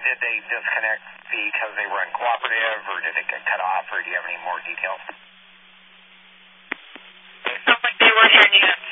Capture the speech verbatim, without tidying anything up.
did they disconnect because they were uncooperative, or did it get cut off, or do you have any more details? It sounds like they weren't hearing you.